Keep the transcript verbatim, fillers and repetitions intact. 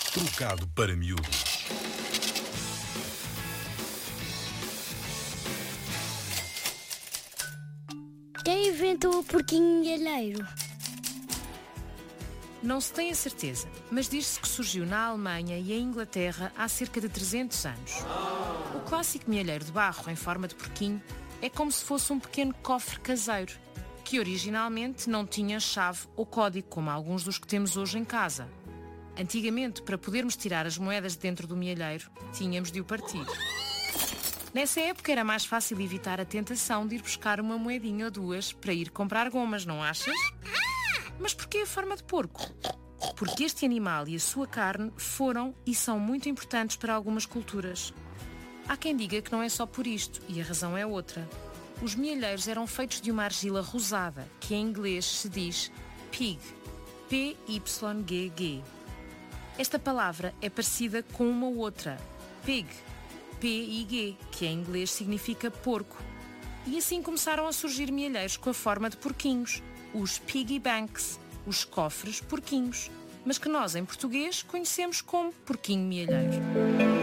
Trocado para miúdos. Quem inventou o porquinho milheiro? Não se tem a certeza, mas diz-se que surgiu na Alemanha e em Inglaterra há cerca de trezentos anos. O clássico mielheiro de barro em forma de porquinho é como se fosse um pequeno cofre caseiro, que originalmente não tinha chave ou código, como alguns dos que temos hoje em casa. Antigamente, para podermos tirar as moedas de dentro do mielheiro, tínhamos de o partir. Nessa época era mais fácil evitar a tentação de ir buscar uma moedinha ou duas para ir comprar gomas, não achas? Mas porquê a forma de porco? Porque este animal e a sua carne foram e são muito importantes para algumas culturas. Há quem diga que não é só por isto, e a razão é outra. Os mielheiros eram feitos de uma argila rosada, que em inglês se diz pig, P Y G G. Esta palavra é parecida com uma outra, pig, P I G, que em inglês significa porco. E assim começaram a surgir mielheiros com a forma de porquinhos, os piggy banks, os cofres porquinhos, mas que nós em português conhecemos como porquinho mielheiro.